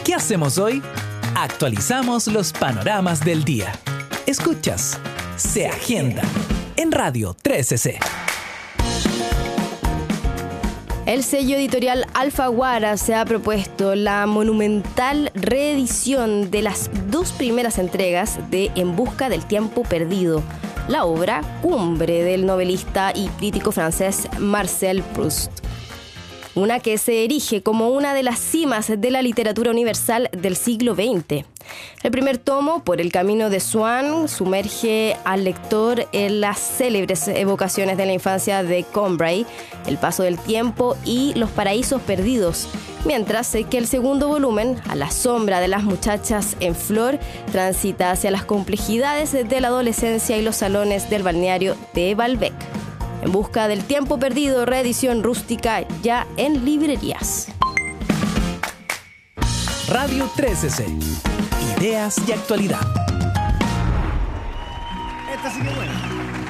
¿Qué hacemos hoy? Actualizamos los panoramas del día. Escuchas Se Agenda en Radio 13C. El sello editorial Alfaguara se ha propuesto la monumental reedición de las 2 primeras entregas de En busca del tiempo perdido, la obra cumbre del novelista y crítico francés Marcel Proust. Una que se erige como una de las cimas de la literatura universal del siglo XX. El primer tomo, Por el camino de Swann, sumerge al lector en las célebres evocaciones de la infancia de Combray, el paso del tiempo y los paraísos perdidos, mientras que el segundo volumen, A la sombra de las muchachas en flor, transita hacia las complejidades de la adolescencia y los salones del balneario de Balbec. En busca del tiempo perdido, reedición rústica ya en librerías. Radio 13C. Ideas y actualidad. Esta sí que buena.